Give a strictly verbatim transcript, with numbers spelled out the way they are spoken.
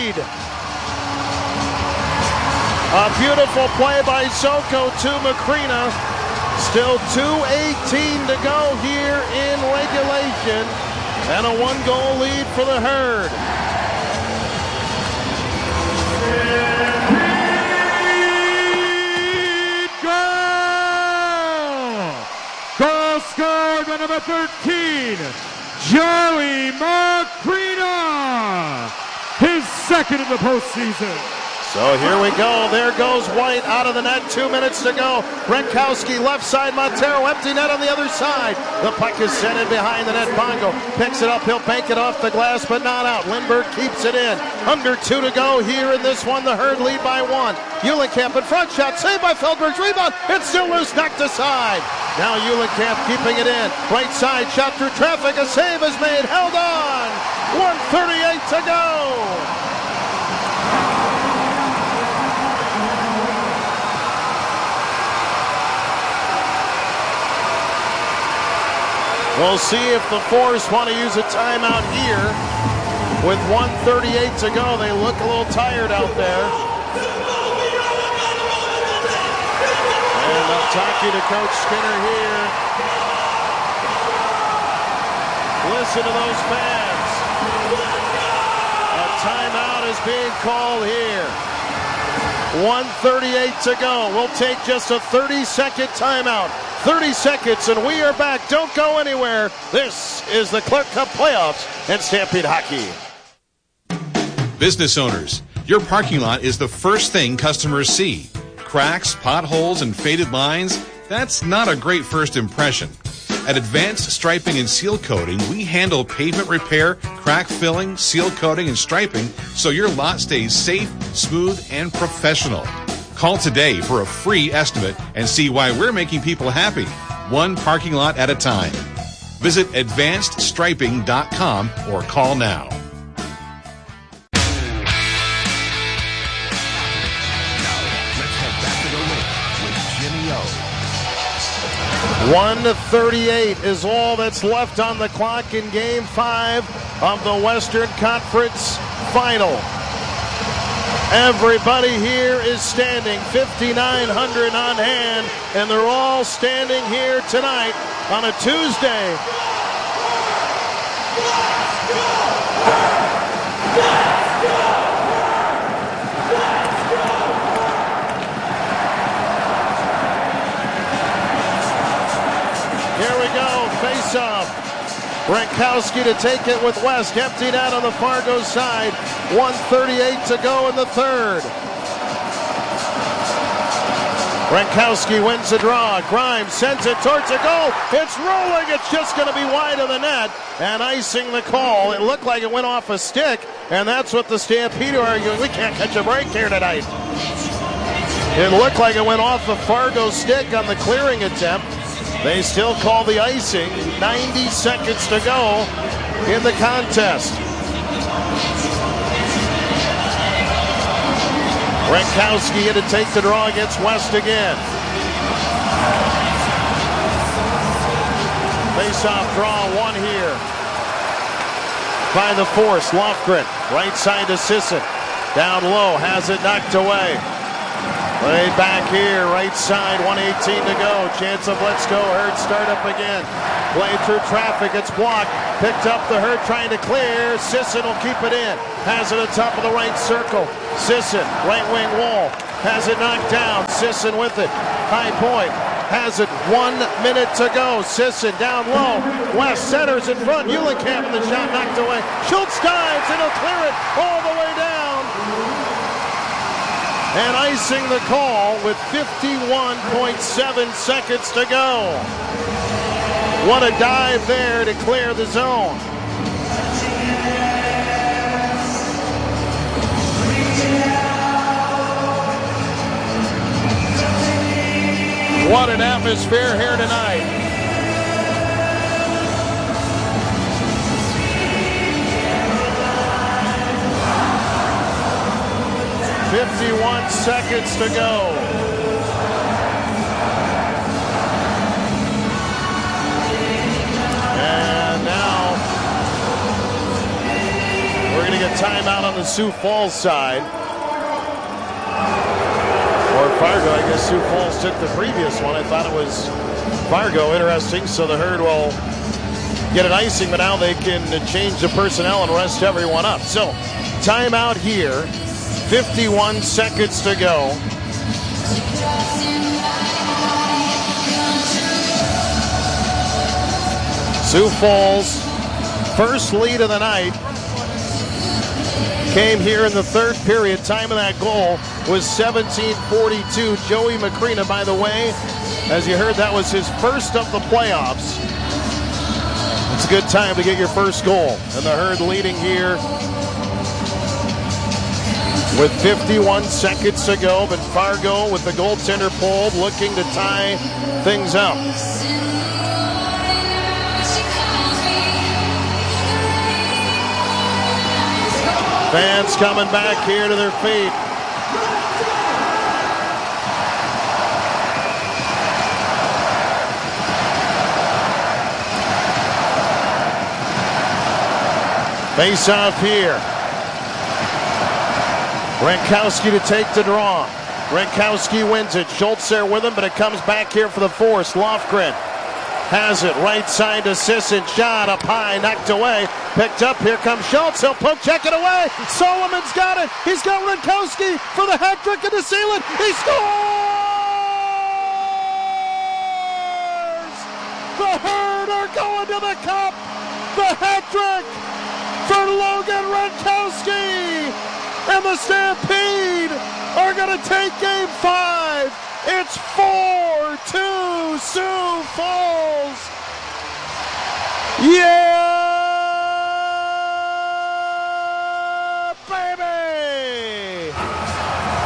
lead. A beautiful play by Zoko to Macrina. Still two eighteen to go here in regulation. And a one-goal lead for the Herd. Goal scored by number thirteen, Joey Macrina. His second in the postseason. So here we go. There goes White out of the net. Two minutes to go. Renkowski left side. Montero empty net on the other side. The puck is sent in behind the net. Bongo picks it up. He'll bank it off the glass, but not out. Lindbergh keeps it in. Under two to go here in this one. The Herd lead by one. Uhlenkamp in front. Shot saved by Feldberg's rebound. It's still loose. Knocked aside. Now Uhlenkamp keeping it in. Right side. Shot through traffic. A save is made. Held on. one thirty-eight to go. We'll see if the Force want to use a timeout here. With one thirty-eight to go, they look a little tired out there. And I'm talking to Coach Skinner here. Listen to those fans. A timeout is being called here. one thirty-eight to go. We'll take just a thirty-second timeout. thirty seconds and we are back. Don't go anywhere. This is the Clark Cup playoffs and Stampede Hockey. Business owners, your parking lot is the first thing customers see. Cracks, potholes, and faded lines, that's not a great first impression. At Advanced Striping and Seal Coating, we handle pavement repair, crack filling, seal coating, and striping so your lot stays safe, smooth, and professional. Call today for a free estimate and see why we're making people happy, one parking lot at a time. Visit advanced striping dot com or call now. one thirty-eight is all that's left on the clock in Game five of the Western Conference Final. Everybody here is standing, fifty-nine hundred on hand, and they're all standing here tonight on a Tuesday. Here we go, face-off. Renkowski to take it with West. Emptied out on the Fargo side. one thirty-eight to go in the third. Renkowski wins the draw. Grimes sends it towards the goal. It's rolling. It's just going to be wide of the net. And icing the call. It looked like it went off a stick. And that's what the Stampede are arguing. We can't catch a break here tonight. It looked like it went off the Fargo stick on the clearing attempt. They still call the icing. ninety seconds to go in the contest. Renkowski had to take the draw against West again. Face-off draw one here. By the Force, Lofgren. Right side to Sisson. Down low, has it knocked away. Played back here, right side, one eighteen to go. Chance of let's go. Herd start up again. Played through traffic, it's blocked. Picked up the Herd trying to clear. Sisson will keep it in. Has it at top of the right circle. Sisson, right wing wall. Has it knocked down. Sisson with it. High point. Has it. One minute to go. Sisson down low. West centers in front. Uhlenkamp and the shot knocked away. Schultz dives and he'll clear it all the way down. And icing the call with fifty-one point seven seconds to go. What a dive there to clear the zone. What an atmosphere here tonight. fifty-one seconds to go. And now we're going to getting a timeout on the Sioux Falls side. Or Fargo, I guess Sioux Falls took the previous one. I thought it was Fargo. Interesting. So the Herd will get an icing, but now they can change the personnel and rest everyone up. So timeout here. fifty-one seconds to go. Sioux Falls, first lead of the night, came here in the third period. Time of that goal was seventeen forty-two. Joey Macrina, by the way, as you heard, that was his first of the playoffs. It's a good time to get your first goal. And the Herd leading here with fifty-one seconds to go, but Fargo with the goaltender pulled, looking to tie things up. Fans coming back here to their feet. Face off here. Rankowski to take the draw. Rankowski wins it. Schultz there with him, but it comes back here for the force. Lofgren has it. Right side to Sisson. Shot up high, knocked away. Picked up. Here comes Schultz. He'll poke, check it away. Solomon's got it. He's got Rankowski for the hat trick in the ceiling. He scores! The Herd are going to the cup. The hat trick for Logan Rankowski. And the Stampede are going to take game five. It's four two Sioux Falls.